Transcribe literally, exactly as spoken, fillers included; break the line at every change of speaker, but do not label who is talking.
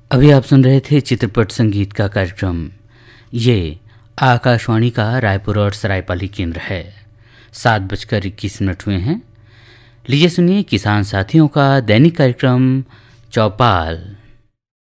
अभी आप सुन रहे थे चित्रपट संगीत का कार्यक्रम। ये आकाशवाणी का रायपुर और सरायपाली केंद्र है। सात बजकर इक्कीस मिनट हुए हैं। लीजिए सुनिए किसान साथियों का दैनिक कार्यक्रम चौपाल।